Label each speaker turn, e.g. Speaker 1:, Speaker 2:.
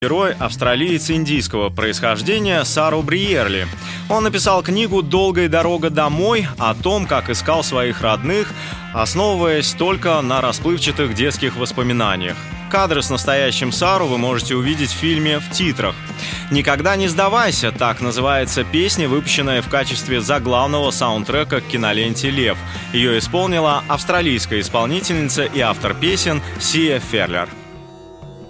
Speaker 1: Герой – австралиец индийского происхождения Сару Бриерли. Он написал книгу «Долгая дорога домой» о том, как искал своих родных, основываясь только на расплывчатых детских воспоминаниях. Кадры с настоящим Сару вы можете увидеть в фильме в титрах. «Никогда не сдавайся» – так называется песня, выпущенная в качестве заглавного саундтрека к киноленте «Лев». Ее исполнила австралийская исполнительница и автор песен Сия Ферлер.